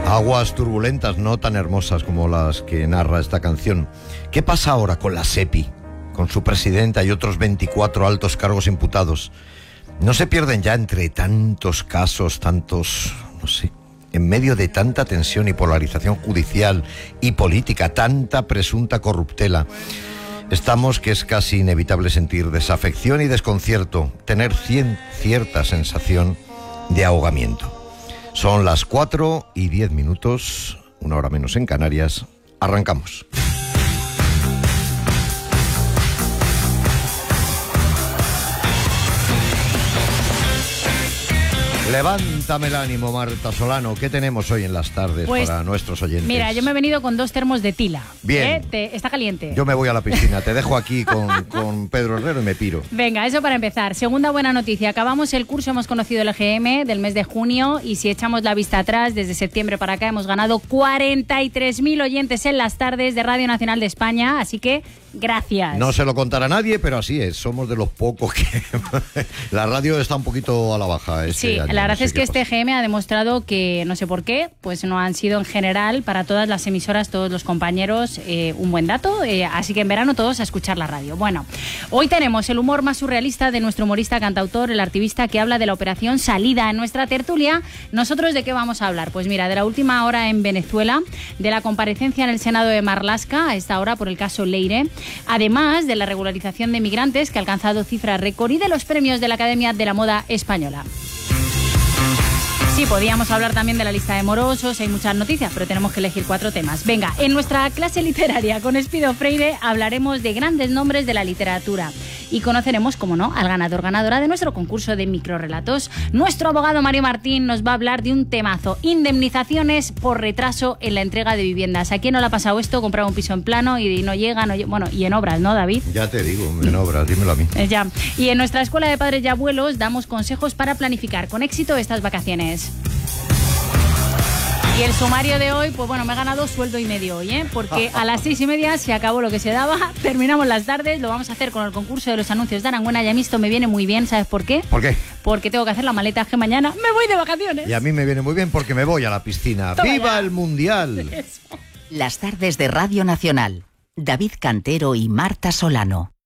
Aguas turbulentas, no tan hermosas como las que narra esta canción. ¿Qué pasa ahora con la SEPI, con su presidenta y otros 24 altos cargos imputados? ¿No se pierden ya entre tantos casos, no sé, en medio de tanta tensión y polarización judicial y política, tanta presunta corruptela? Estamos que es casi inevitable sentir desafección y desconcierto, tener cierta sensación de ahogamiento. Son las 4:10, 1 hora menos en Canarias. Arrancamos. Levántame el ánimo, Marta Solano. ¿Qué tenemos hoy en las tardes para nuestros oyentes? Mira, yo me he venido con 2 termos de tila. Bien. Está caliente. Yo me voy a la piscina. Te dejo aquí con Pedro Herrero y me piro. Venga, eso para empezar. Segunda buena noticia. Acabamos el curso, hemos conocido el EGM del mes de junio y si echamos la vista atrás, desde septiembre para acá hemos ganado 43.000 oyentes en las tardes de Radio Nacional de España. Así que, gracias. No se lo contará nadie, pero así es. Somos de los pocos que... La radio está un poquito a la baja este año. La verdad es que este EGM ha demostrado que, no sé por qué, pues no han sido en general para todas las emisoras, todos los compañeros, un buen dato. Así que en verano todos a escuchar la radio. Bueno, hoy tenemos el humor más surrealista de nuestro humorista cantautor, el activista que habla de la operación Salida. En nuestra tertulia, ¿nosotros de qué vamos a hablar? Pues mira, de la última hora en Venezuela, de la comparecencia en el Senado de Marlaska, a esta hora por el caso Leire, además de la regularización de migrantes que ha alcanzado cifras récord y de los premios de la Academia de la Moda Española. Sí, podíamos hablar también de la lista de morosos, hay muchas noticias, pero tenemos que elegir 4 temas. Venga, en nuestra clase literaria con Espido Freire hablaremos de grandes nombres de la literatura y conoceremos, como no, al ganadora de nuestro concurso de microrelatos. Nuestro abogado Mario Martín nos va a hablar de un temazo, indemnizaciones por retraso en la entrega de viviendas. ¿A quién no le ha pasado esto? Comprar un piso en plano y no llega, bueno, y en obras, ¿no, David? Ya te digo, en obras, dímelo a mí. Ya. Y en nuestra escuela de padres y abuelos damos consejos para planificar con éxito estas vacaciones. Y el sumario de hoy, pues bueno, me he ganado sueldo y medio hoy, porque a las 6:30 se acabó lo que se daba, terminamos las tardes, lo vamos a hacer con el concurso de los anuncios de Arangüena y a mí esto me viene muy bien, ¿sabes por qué? ¿Por qué? Porque tengo que hacer la maleta que mañana me voy de vacaciones. Y a mí me viene muy bien porque me voy a la piscina. Toma ¡Viva ya el Mundial! Eso. Las tardes de Radio Nacional. David Cantero y Marta Solano.